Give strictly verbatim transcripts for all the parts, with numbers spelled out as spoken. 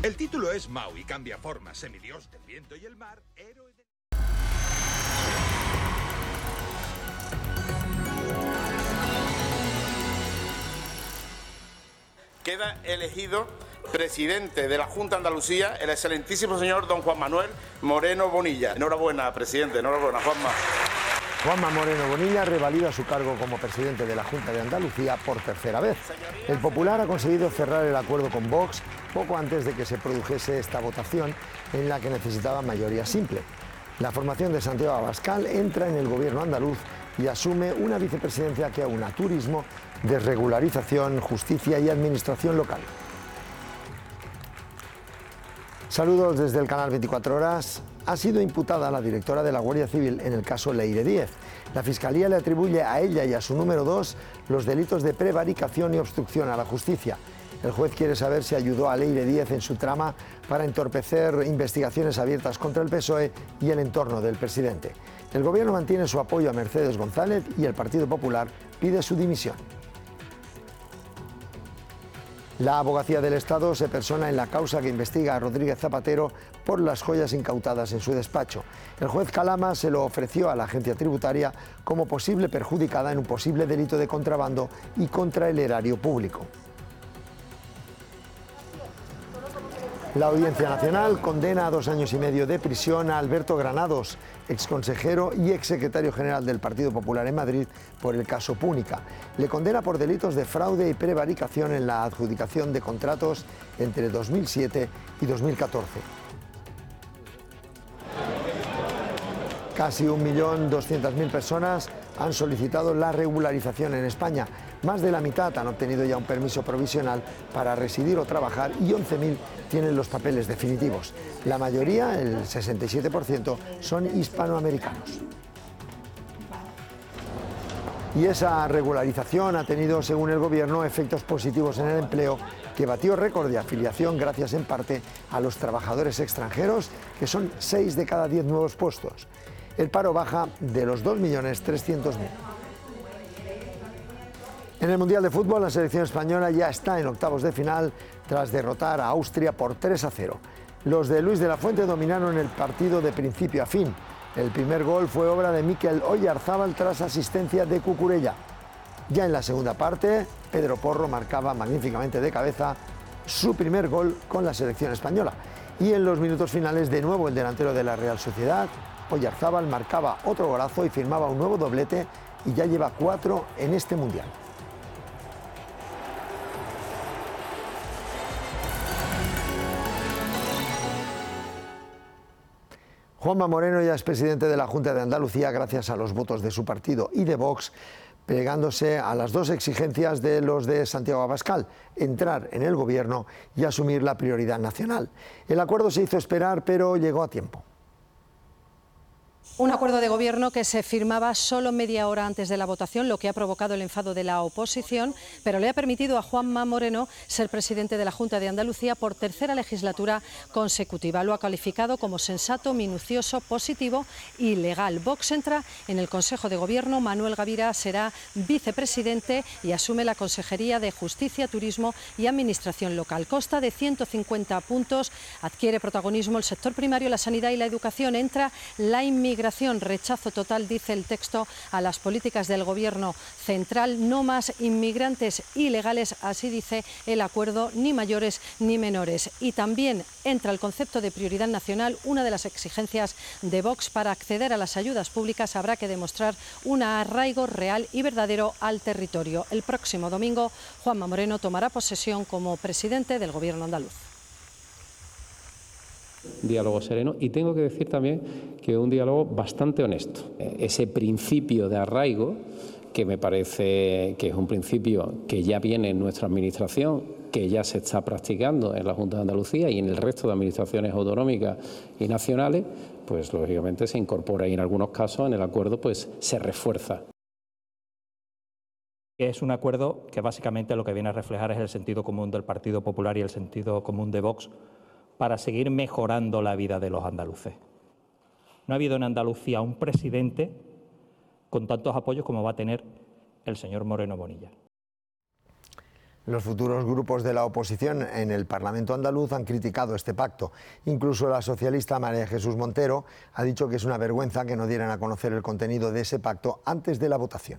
El título es Maui, cambia forma, semidios del viento y el mar, héroe de... Queda elegido presidente de la Junta de Andalucía el excelentísimo señor don Juan Manuel Moreno Bonilla. Enhorabuena, presidente, enhorabuena, Juanma. Juanma Moreno Bonilla revalida su cargo como presidente de la Junta de Andalucía por tercera vez. El Popular ha conseguido cerrar el acuerdo con Vox poco antes de que se produjese esta votación en la que necesitaba mayoría simple. La formación de Santiago Abascal entra en el gobierno andaluz y asume una vicepresidencia que aúna turismo, desregularización, justicia y administración local. Saludos desde el canal veinticuatro horas. Ha sido imputada la directora de la Guardia Civil en el caso Leire Díez. La Fiscalía le atribuye a ella y a su número dos los delitos de prevaricación y obstrucción a la justicia. El juez quiere saber si ayudó a Leire Díez en su trama para entorpecer investigaciones abiertas contra el P S O E y el entorno del presidente. El Gobierno mantiene su apoyo a Mercedes González y el Partido Popular pide su dimisión. La Abogacía del Estado se persona en la causa que investiga a Rodríguez Zapatero por las joyas incautadas en su despacho. El juez Calama se lo ofreció a la agencia tributaria como posible perjudicada en un posible delito de contrabando y contra el erario público. La Audiencia Nacional condena a dos años y medio de prisión a Alberto Granados, exconsejero y exsecretario general del Partido Popular en Madrid, por el caso Púnica. Le condena por delitos de fraude y prevaricación en la adjudicación de contratos entre dos mil siete y dos mil catorce. Casi un millón doscientas mil personas han solicitado la regularización en España. Más de la mitad han obtenido ya un permiso provisional para residir o trabajar y once mil tienen los papeles definitivos. La mayoría, el sesenta y siete por ciento, son hispanoamericanos. Y esa regularización ha tenido, según el Gobierno, efectos positivos en el empleo, que batió récord de afiliación gracias en parte a los trabajadores extranjeros, que son seis de cada diez nuevos puestos. El paro baja de los dos millones trescientos mil. En el Mundial de Fútbol, la selección española ya está en octavos de final tras derrotar a Austria por tres a cero. Los de Luis de la Fuente dominaron el partido de principio a fin. El primer gol fue obra de Mikel Oyarzábal tras asistencia de Cucurella. Ya en la segunda parte, Pedro Porro marcaba magníficamente de cabeza su primer gol con la selección española. Y en los minutos finales, de nuevo el delantero de la Real Sociedad, Oyarzábal, marcaba otro golazo y firmaba un nuevo doblete y ya lleva cuatro en este Mundial. Juanma Moreno ya es presidente de la Junta de Andalucía gracias a los votos de su partido y de Vox, pegándose a las dos exigencias de los de Santiago Abascal: entrar en el gobierno y asumir la prioridad nacional. El acuerdo se hizo esperar, pero llegó a tiempo. Un acuerdo de gobierno que se firmaba solo media hora antes de la votación, lo que ha provocado el enfado de la oposición, pero le ha permitido a Juanma Moreno ser presidente de la Junta de Andalucía por tercera legislatura consecutiva. Lo ha calificado como sensato, minucioso, positivo y legal. Vox entra en el Consejo de Gobierno. Manuel Gavira será vicepresidente y asume la Consejería de Justicia, Turismo y Administración Local. Consta de ciento cincuenta puntos, adquiere protagonismo el sector primario, la sanidad y la educación. Entra la inmigración. Rechazo total, dice el texto, a las políticas del Gobierno central. No más inmigrantes ilegales, así dice el acuerdo, ni mayores ni menores. Y también entra el concepto de prioridad nacional. Una de las exigencias de Vox: para acceder a las ayudas públicas habrá que demostrar un arraigo real y verdadero al territorio. El próximo domingo, Juanma Moreno tomará posesión como presidente del Gobierno andaluz. Diálogo sereno, y tengo que decir también que un diálogo bastante honesto. Ese principio de arraigo, que me parece que es un principio que ya viene en nuestra administración, que ya se está practicando en la Junta de Andalucía y en el resto de administraciones autonómicas y nacionales, pues lógicamente se incorpora y en algunos casos en el acuerdo pues se refuerza. Es un acuerdo que básicamente lo que viene a reflejar es el sentido común del Partido Popular y el sentido común de Vox para seguir mejorando la vida de los andaluces. No ha habido en Andalucía un presidente con tantos apoyos como va a tener el señor Moreno Bonilla. Los futuros grupos de la oposición en el Parlamento andaluz han criticado este pacto. Incluso la socialista María Jesús Montero ha dicho que es una vergüenza que no dieran a conocer el contenido de ese pacto antes de la votación.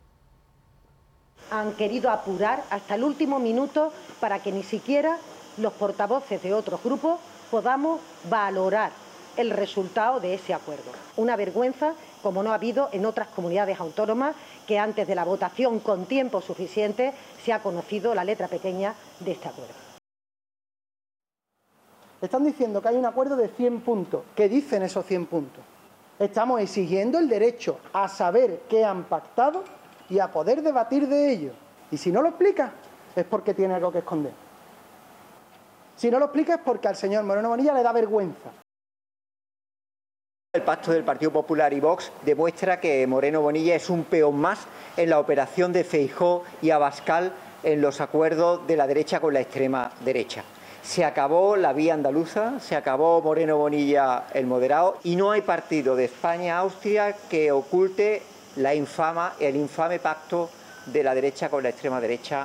Han querido apurar hasta el último minuto para que ni siquiera los portavoces de otros grupos podamos valorar el resultado de ese acuerdo. Una vergüenza como no ha habido en otras comunidades autónomas, que antes de la votación con tiempo suficiente se ha conocido la letra pequeña de este acuerdo. Están diciendo que hay un acuerdo de cien puntos. ¿Qué dicen esos cien puntos? Estamos exigiendo el derecho a saber qué han pactado y a poder debatir de ello. Y si no lo explica, es porque tiene algo que esconder. Si no lo explica es porque al señor Moreno Bonilla le da vergüenza. El pacto del Partido Popular y Vox demuestra que Moreno Bonilla es un peón más en la operación de Feijóo y Abascal en los acuerdos de la derecha con la extrema derecha. Se acabó la vía andaluza, se acabó Moreno Bonilla el moderado y no hay partido de España-Austria que oculte la infama, el infame pacto de la derecha con la extrema derecha.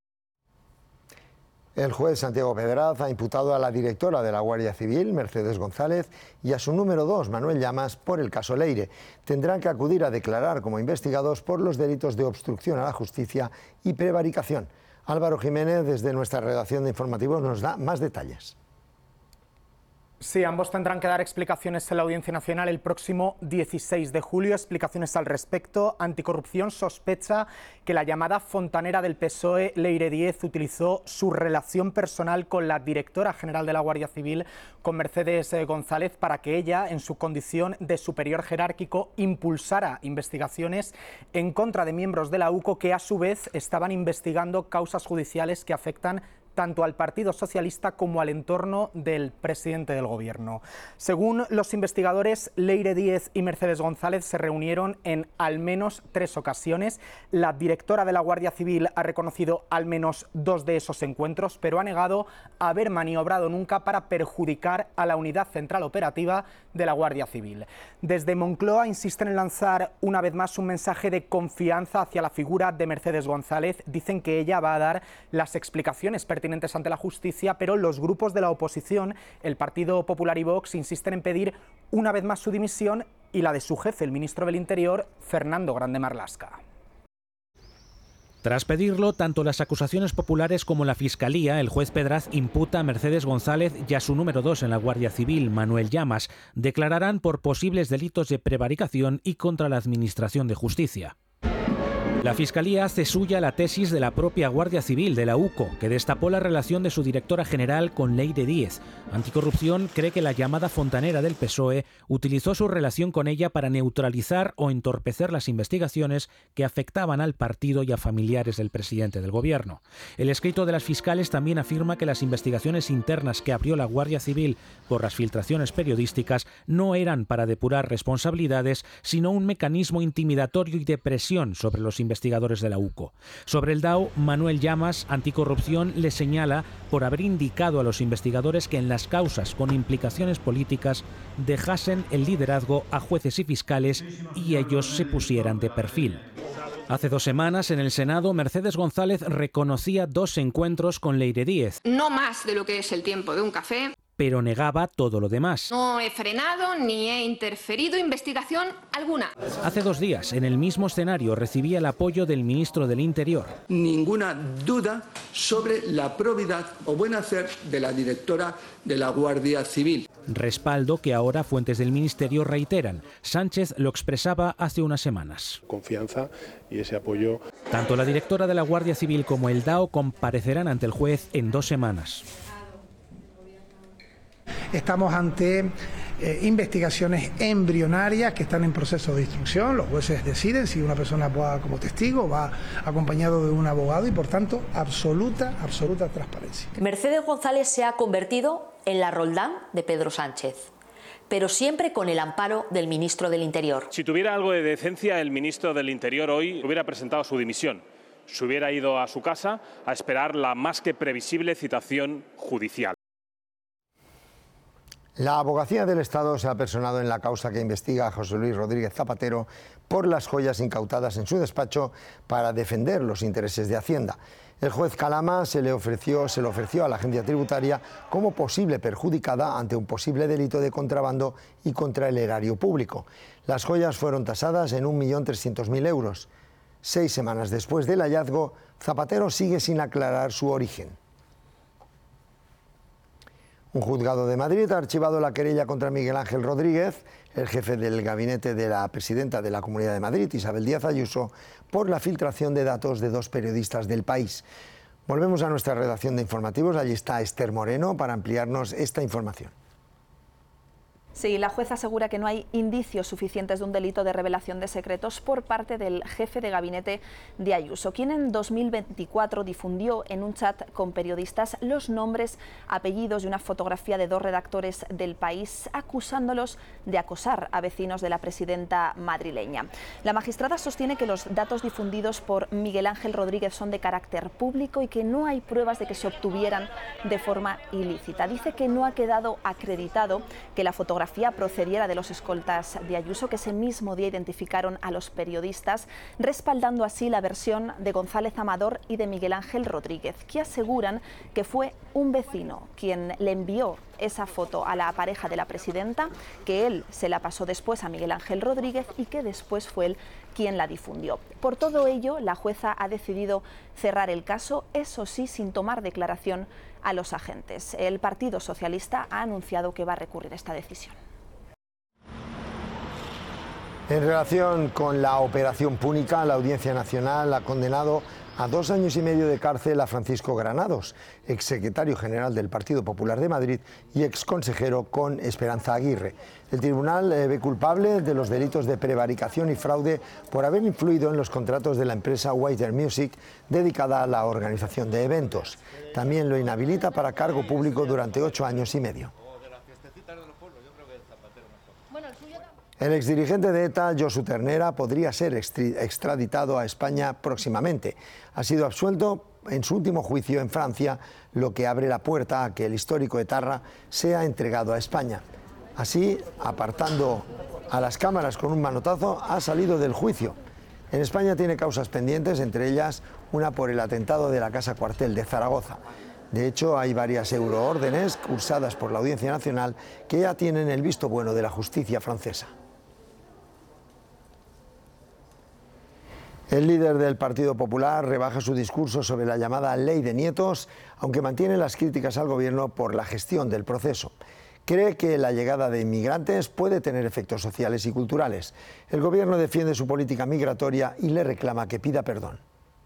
El juez Santiago Pedraz ha imputado a la directora de la Guardia Civil, Mercedes González, y a su número dos, Manuel Llamas, por el caso Leire. Tendrán que acudir a declarar como investigados por los delitos de obstrucción a la justicia y prevaricación. Álvaro Jiménez, desde nuestra redacción de informativos, nos da más detalles. Sí, ambos tendrán que dar explicaciones en la Audiencia Nacional el próximo dieciséis de julio. Explicaciones al respecto. Anticorrupción sospecha que la llamada fontanera del P S O E, Leire Díez, utilizó su relación personal con la directora general de la Guardia Civil, con Mercedes González, para que ella, en su condición de superior jerárquico, impulsara investigaciones en contra de miembros de la U C O que, a su vez, estaban investigando causas judiciales que afectan tanto al Partido Socialista como al entorno del presidente del Gobierno. Según los investigadores, Leire Díez y Mercedes González se reunieron en al menos tres ocasiones. La directora de la Guardia Civil ha reconocido al menos dos de esos encuentros, pero ha negado haber maniobrado nunca para perjudicar a la Unidad Central Operativa de la Guardia Civil. Desde Moncloa insisten en lanzar una vez más un mensaje de confianza hacia la figura de Mercedes González. Dicen que ella va a dar las explicaciones pertinentes ante la justicia, pero los grupos de la oposición, el Partido Popular y Vox, insisten en pedir una vez más su dimisión y la de su jefe, el ministro del Interior, Fernando Grande Marlaska. Tras pedirlo, tanto las acusaciones populares como la Fiscalía, el juez Pedraz imputa a Mercedes González y a su número dos en la Guardia Civil, Manuel Llamas, declararán por posibles delitos de prevaricación y contra la Administración de Justicia. La Fiscalía hace suya la tesis de la propia Guardia Civil de la U C O, que destapó la relación de su directora general con Leire Díez. Anticorrupción cree que la llamada fontanera del P S O E utilizó su relación con ella para neutralizar o entorpecer las investigaciones que afectaban al partido y a familiares del presidente del Gobierno. El escrito de las fiscales también afirma que las investigaciones internas que abrió la Guardia Civil por las filtraciones periodísticas no eran para depurar responsabilidades, sino un mecanismo intimidatorio y de presión sobre los investigadores investigadores de la U C O. Sobre el D A O, Manuel Llamas, Anticorrupción, le señala por haber indicado a los investigadores que en las causas con implicaciones políticas dejasen el liderazgo a jueces y fiscales y ellos se pusieran de perfil. Hace dos semanas, en el Senado, Mercedes González reconocía dos encuentros con Leire Díez. No más de lo que es el tiempo de un café. Pero negaba todo lo demás. No he frenado ni he interferido investigación alguna. Hace dos días, en el mismo escenario, recibía el apoyo del ministro del Interior. Ninguna duda sobre la probidad o buen hacer de la directora de la Guardia Civil. Respaldo que ahora fuentes del Ministerio reiteran. Sánchez lo expresaba hace unas semanas. Confianza y ese apoyo. Tanto la directora de la Guardia Civil como el D A O comparecerán ante el juez en dos semanas. Estamos ante eh, investigaciones embrionarias que están en proceso de instrucción. Los jueces deciden si una persona va como testigo, va acompañado de un abogado y, por tanto, absoluta, absoluta transparencia. Mercedes González se ha convertido en la Roldán de Pedro Sánchez, pero siempre con el amparo del ministro del Interior. Si tuviera algo de decencia, el ministro del Interior hoy hubiera presentado su dimisión. Se hubiera ido a su casa a esperar la más que previsible citación judicial. La Abogacía del Estado se ha personado en la causa que investiga a José Luis Rodríguez Zapatero por las joyas incautadas en su despacho para defender los intereses de Hacienda. El juez Calama se le ofreció, se le ofreció a la agencia tributaria como posible perjudicada ante un posible delito de contrabando y contra el erario público. Las joyas fueron tasadas en un millón trescientos mil euros. Seis semanas después del hallazgo, Zapatero sigue sin aclarar su origen. Un juzgado de Madrid ha archivado la querella contra Miguel Ángel Rodríguez, el jefe del gabinete de la presidenta de la Comunidad de Madrid, Isabel Díaz Ayuso, por la filtración de datos de dos periodistas del País. Volvemos a nuestra redacción de informativos, allí está Esther Moreno para ampliarnos esta información. Sí, la jueza asegura que no hay indicios suficientes de un delito de revelación de secretos por parte del jefe de gabinete de Ayuso, quien en dos mil veinticuatro difundió en un chat con periodistas los nombres, apellidos y una fotografía de dos redactores del País, acusándolos de acosar a vecinos de la presidenta madrileña. La magistrada sostiene que los datos difundidos por Miguel Ángel Rodríguez son de carácter público y que no hay pruebas de que se obtuvieran de forma ilícita. Dice que no ha quedado acreditado que la fotografía procediera de los escoltas de Ayuso, que ese mismo día identificaron a los periodistas, respaldando así la versión de González Amador y de Miguel Ángel Rodríguez, que aseguran que fue un vecino quien le envió esa foto a la pareja de la presidenta, que él se la pasó después a Miguel Ángel Rodríguez y que después fue él quien la difundió. Por todo ello, la jueza ha decidido cerrar el caso, eso sí, sin tomar declaración a los agentes. El Partido Socialista ha anunciado que va a recurrir esta decisión. En relación con la operación Púnica, la Audiencia Nacional ha condenado a dos años y medio de cárcel a Francisco Granados, exsecretario general del Partido Popular de Madrid y exconsejero con Esperanza Aguirre. El tribunal eh, ve culpable de los delitos de prevaricación y fraude por haber influido en los contratos de la empresa Wider Music dedicada a la organización de eventos. También lo inhabilita para cargo público durante ocho años y medio. El exdirigente de ETA, Josu Ternera, podría ser extraditado a España próximamente. Ha sido absuelto en su último juicio en Francia, lo que abre la puerta a que el histórico etarra sea entregado a España. Así, apartando a las cámaras con un manotazo, ha salido del juicio. En España tiene causas pendientes, entre ellas una por el atentado de la Casa Cuartel de Zaragoza. De hecho, hay varias euroórdenes cursadas por la Audiencia Nacional que ya tienen el visto bueno de la justicia francesa. El líder del Partido Popular rebaja su discurso sobre la llamada Ley de Nietos, aunque mantiene las críticas al Gobierno por la gestión del proceso. Cree que la llegada de inmigrantes puede tener efectos sociales y culturales. El Gobierno defiende su política migratoria y le reclama que pida perdón.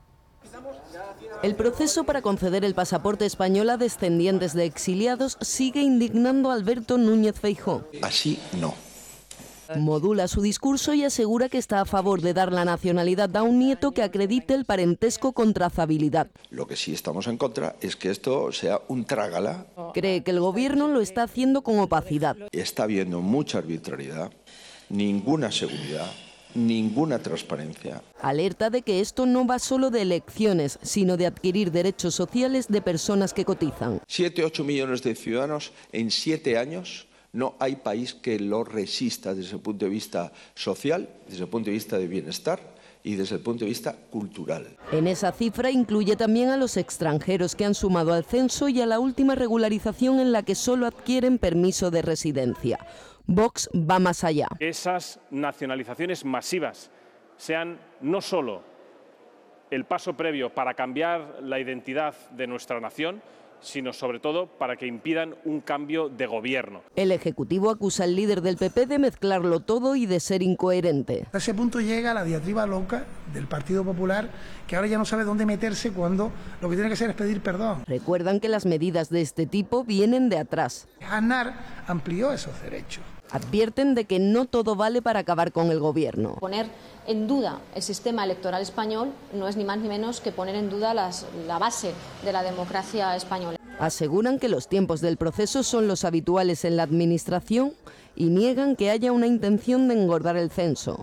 El proceso para conceder el pasaporte español a descendientes de exiliados sigue indignando a Alberto Núñez Feijóo. Así no. Modula su discurso y asegura que está a favor de dar la nacionalidad a un nieto que acredite el parentesco con trazabilidad. Lo que sí estamos en contra es que esto sea un trágala. Cree que el Gobierno lo está haciendo con opacidad. Está habiendo mucha arbitrariedad, ninguna seguridad, ninguna transparencia. Alerta de que esto no va solo de elecciones, sino de adquirir derechos sociales de personas que cotizan. Siete, ocho millones de ciudadanos en siete años. No hay país que lo resista desde el punto de vista social, desde el punto de vista de bienestar y desde el punto de vista cultural. En esa cifra incluye también a los extranjeros que han sumado al censo y a la última regularización en la que solo adquieren permiso de residencia. Vox va más allá. Esas nacionalizaciones masivas sean no solo el paso previo para cambiar la identidad de nuestra nación, sino sobre todo para que impidan un cambio de gobierno. El Ejecutivo acusa al líder del P P de mezclarlo todo y de ser incoherente. A ese punto llega la diatriba loca del Partido Popular, que ahora ya no sabe dónde meterse cuando lo que tiene que hacer es pedir perdón. Recuerdan que las medidas de este tipo vienen de atrás. Aznar amplió esos derechos. Advierten de que no todo vale para acabar con el gobierno. Poner en duda el sistema electoral español no es ni más ni menos que poner en duda las, la base de la democracia española. Aseguran que los tiempos del proceso son los habituales en la administración y niegan que haya una intención de engordar el censo.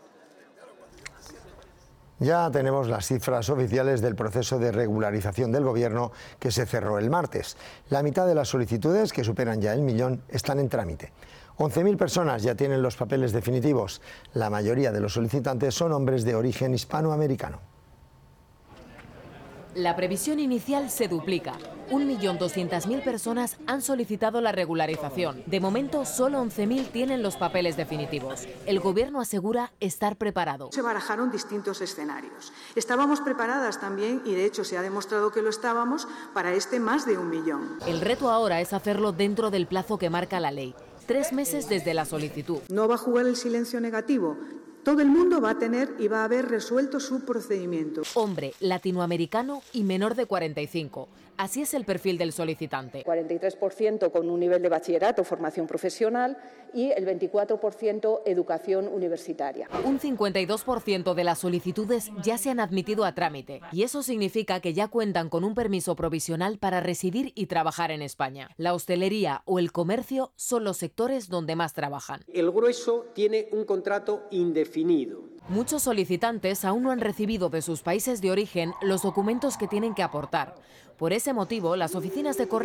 Ya tenemos las cifras oficiales del proceso de regularización del Gobierno que se cerró el martes. La mitad de las solicitudes, que superan ya el millón, están en trámite. once mil personas ya tienen los papeles definitivos. La mayoría de los solicitantes son hombres de origen hispanoamericano. La previsión inicial se duplica. un millón doscientas mil personas han solicitado la regularización. De momento, solo once mil tienen los papeles definitivos. El Gobierno asegura estar preparado. Se barajaron distintos escenarios. Estábamos preparadas también, y de hecho se ha demostrado que lo estábamos, para este más de un millón. El reto ahora es hacerlo dentro del plazo que marca la ley. Tres meses desde la solicitud. No va a jugar el silencio negativo. Todo el mundo va a tener y va a haber resuelto su procedimiento. Hombre, latinoamericano y menor de cuarenta y cinco. Así es el perfil del solicitante. cuarenta y tres por ciento con un nivel de bachillerato o formación profesional y el veinticuatro por ciento educación universitaria. Un cincuenta y dos por ciento de las solicitudes ya se han admitido a trámite y eso significa que ya cuentan con un permiso provisional para residir y trabajar en España. La hostelería o el comercio son los sectores donde más trabajan. El grueso tiene un contrato indefinido. Muchos solicitantes aún no han recibido de sus países de origen los documentos que tienen que aportar. Por ese motivo, las oficinas de correos